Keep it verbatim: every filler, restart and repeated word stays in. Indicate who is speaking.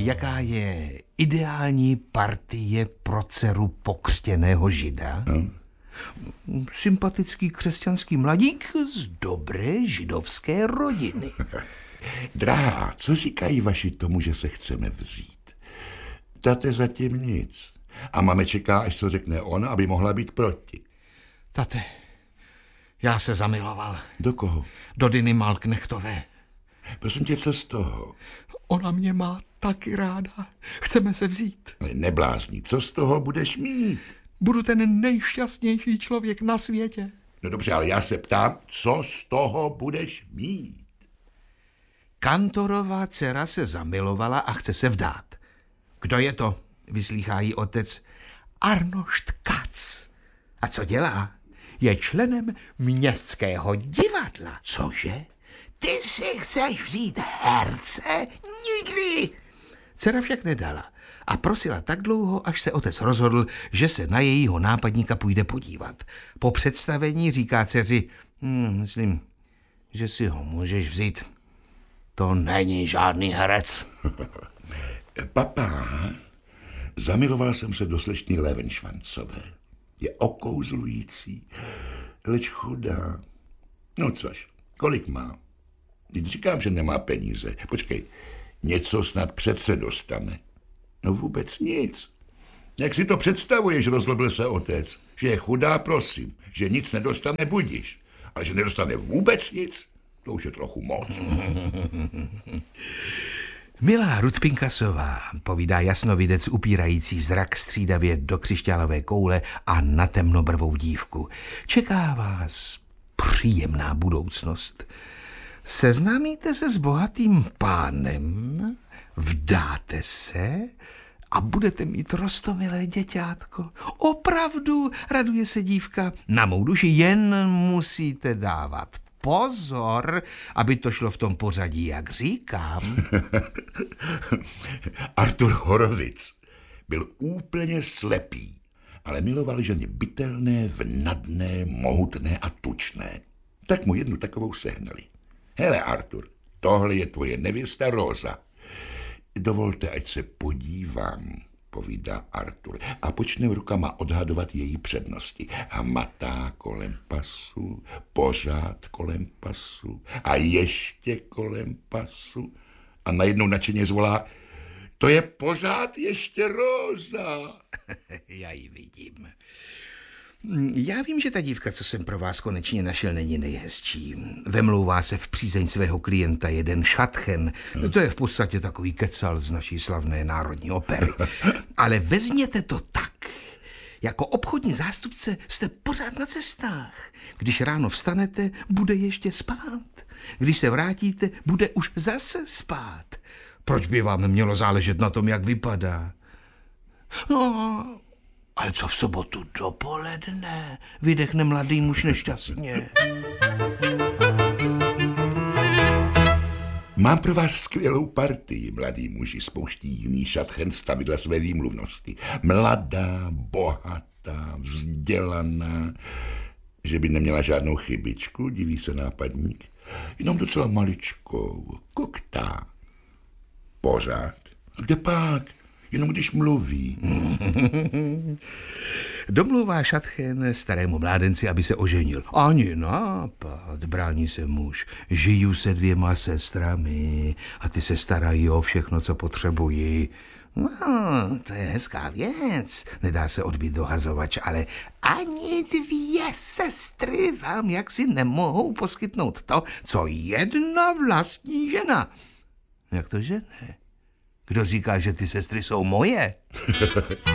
Speaker 1: Jaká je ideální partie pro dceru pokřtěného žida?
Speaker 2: Hmm.
Speaker 1: Sympatický křesťanský mladík z dobré židovské rodiny.
Speaker 2: Drahá, co říkají vaši tomu, že se chceme vzít? Tate zatím nic. A máme čeká, až co řekne ona, aby mohla být proti.
Speaker 1: Tate, já se zamiloval.
Speaker 2: Do koho?
Speaker 1: Do Diny Malknechtové.
Speaker 2: Prosím tě, co z toho?
Speaker 1: Ona mě má taky ráda. Chceme se vzít.
Speaker 2: Ale neblázni, co z toho budeš mít?
Speaker 1: Budu ten nejšťastnější člověk na světě.
Speaker 2: No dobře, ale já se ptám, co z toho budeš mít?
Speaker 1: Kantorová dcera se zamilovala a chce se vdát. Kdo je to? Vyslýchá jí otec. Arnošt Kac. A co dělá? Je členem městského divadla. Cože? Ty si chceš vzít herce? Nikdy! Dcera však nedala a prosila tak dlouho, až se otec rozhodl, že se na jejího nápadníka půjde podívat. Po představení říká dceři, hm, myslím, že si ho můžeš vzít. To není žádný herec.
Speaker 2: Papá, zamiloval jsem se do slečny Levenšvancové. Je okouzlující, leč chudá. No což, kolik má? Teď říkám, že nemá peníze. Počkej, něco snad přece dostane. No vůbec nic. Jak si to představuješ, rozlobil se otec, že je chudá, prosím, že nic nedostane, budiš. Ale že nedostane vůbec nic, to už je trochu moc.
Speaker 1: Milá Ruth Pinkasová, povídá jasnovidec upírající zrak střídavě do křišťálové koule a na temnobrvou dívku. Čeká vás příjemná budoucnost. Seznámíte se s bohatým pánem, vdáte se a budete mít roztomilé děťátko. Opravdu, raduje se dívka, na mou duši jen musíte dávat pozor, aby to šlo v tom pořadí, jak říkám.
Speaker 2: Artur Horovic byl úplně slepý, ale miloval ženy bytelné, vnadné, mohutné a tučné. Tak mu jednu takovou sehnali. Hele, Artur, tohle je tvoje nevěsta Rosa. Dovolte, ať se podívám, povídá Artur a počne rukama odhadovat její přednosti. Hmatá kolem pasu, pořád kolem pasu a ještě kolem pasu. A najednou nadšeně zvolá, to je pořád ještě Rosa.
Speaker 1: Já ji vidím. Já vím, že ta dívka, co jsem pro vás konečně našel, není nejhezčí. Vemlouvá se v přízeň svého klienta jeden Šatchen. To je v podstatě takový kecal z naší slavné národní opery. Ale vezměte to tak. Jako obchodní zástupce jste pořád na cestách. Když ráno vstanete, bude ještě spát. Když se vrátíte, bude už zase spát. Proč by vám mělo záležet na tom, jak vypadá? No, ale co v sobotu dopoledne? Vydechne mladý muž nešťastně.
Speaker 2: Mám pro vás skvělou partii, mladý muži, spouští jiný Šatchen stavidla své výmluvnosti. Mladá, bohatá, vzdělaná, že by neměla žádnou chybičku, diví se nápadník. Jenom docela maličkou, koktá. Pořád. Kde pak? Jenom když mluví.
Speaker 1: Domluvá Šatchen starému mládenci, aby se oženil. Ani nápad, brání se muž. Žiju se dvěma sestrami a ty se starají o všechno, co potřebují. No, to je hezká věc, nedá se odbít dohazovač, ale ani dvě sestry vám jaksi nemohou poskytnout to, co jedna vlastní žena. Jak to, že ne? Kdo říká, že ty sestry jsou moje?